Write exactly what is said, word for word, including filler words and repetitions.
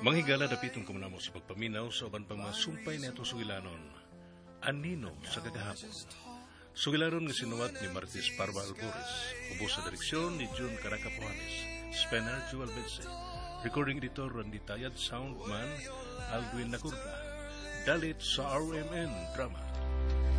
Manghigala dapitong kumanamo sa pagpaminaw sa uban pang mga sumpay na itong sugilanon. Anino sa kagahapon. Sugilanon nga sinuwat ni Martis Parva Albores. Ubos sa direksyon ni June Caracapuanes. Spener Jewel Bense. Recording editor Randy Tayad. Soundman Aldwin Nacurda. Dalit sa R M N Drama.